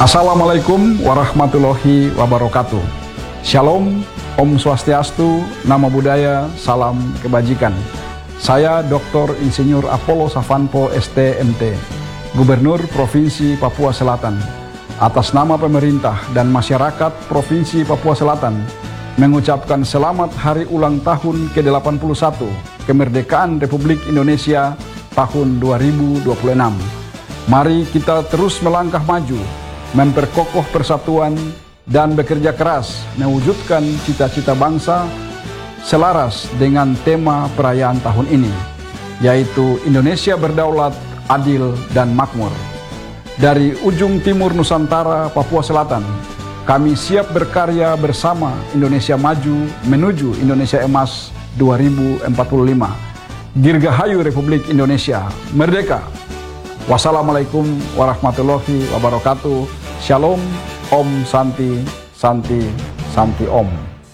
Assalamualaikum warahmatullahi wabarakatuh. Shalom, Om Swastiastu, Namo Buddhaya, Salam Kebajikan. Saya Dr. Insinyur Apollo Savanpo ST.MT, Gubernur Provinsi Papua Selatan. Atas nama pemerintah dan masyarakat Provinsi Papua Selatan, mengucapkan selamat hari ulang tahun ke-81 kemerdekaan Republik Indonesia tahun 2026. Mari kita terus melangkah maju, memperkokoh persatuan dan bekerja keras mewujudkan cita-cita bangsa selaras dengan tema perayaan tahun ini, yaitu Indonesia berdaulat, adil, dan makmur. Dari ujung timur Nusantara, Papua Selatan, kami siap berkarya bersama Indonesia maju menuju Indonesia Emas 2045. Dirgahayu Republik Indonesia Merdeka! Wassalamualaikum warahmatullahi wabarakatuh. Shalom, Om Santi, Santi, Santi Om.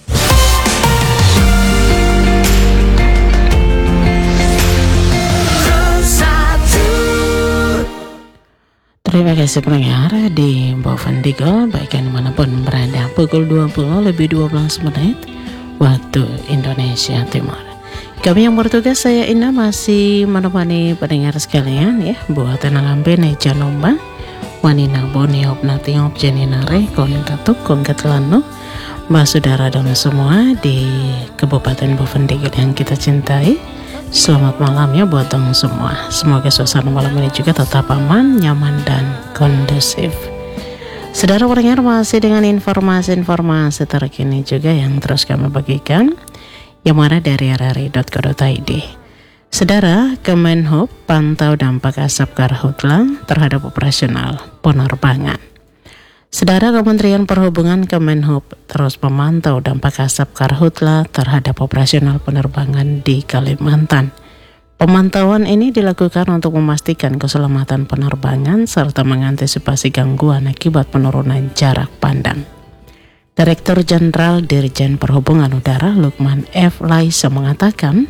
Terima kasih pendengar di Boven Digel, baik yang dimanapun berada. Pukul 20 lebih 12 menit waktu Indonesia Timur. Kami yang bertugas, saya Indah, masih menemani pendengar sekalian ya, buat tenang ambene janomba wanina boni opna tiop jeninare kongatuk kongatlano mbak saudara dan semua di Kabupaten Boven Digel yang kita cintai. Selamat malam ya buat teman semua. Semoga suasana malam ini juga tetap aman, nyaman, dan kondusif. Saudara pendengar, masih dengan informasi-informasi terkini juga yang terus kami bagikan, yang mana dari rri.co.id. Saudara, Kemenhub pantau dampak asap karhutla terhadap operasional penerbangan. Saudara, Kementerian Perhubungan Kemenhub terus memantau dampak asap karhutla terhadap operasional penerbangan di Kalimantan. Pemantauan ini dilakukan untuk memastikan keselamatan penerbangan serta mengantisipasi gangguan akibat penurunan jarak pandang. Direktur Jenderal Dirjen Perhubungan Udara Lukman F. Laisa mengatakan,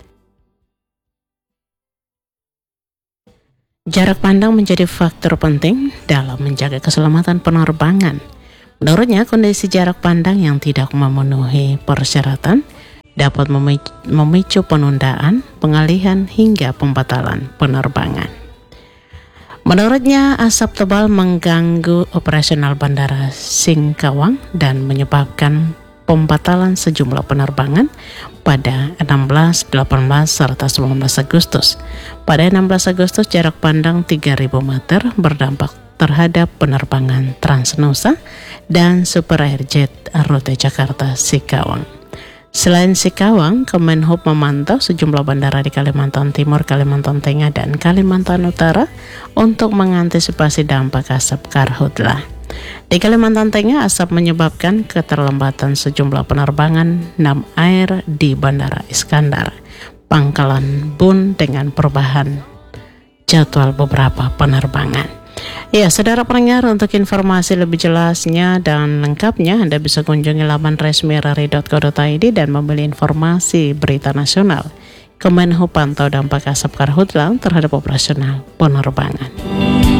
jarak pandang menjadi faktor penting dalam menjaga keselamatan penerbangan. Menurutnya, kondisi jarak pandang yang tidak memenuhi persyaratan dapat memicu penundaan, pengalihan, hingga pembatalan penerbangan. Menurutnya, asap tebal mengganggu operasional Bandara Singkawang dan menyebabkan pembatalan sejumlah penerbangan pada 16, 18, serta 19 Agustus. Pada 16 Agustus, jarak pandang 3.000 meter berdampak terhadap penerbangan Transnusa dan Super Airjet rute Jakarta-Sikawang. Selain Sikawang, Kemenhub memantau sejumlah bandara di Kalimantan Timur, Kalimantan Tengah, dan Kalimantan Utara untuk mengantisipasi dampak asap karhutla. Di Kalimantan Tengah, asap menyebabkan keterlambatan sejumlah penerbangan NAM Air di Bandara Iskandar, Pangkalan Bun dengan perubahan jadwal beberapa penerbangan. Ya, saudara pendengar, untuk informasi lebih jelasnya dan lengkapnya Anda bisa kunjungi laman resmi rri.co.id dan membeli informasi berita nasional. Kemenhub pantau dampak asap karhutla terhadap operasional penerbangan.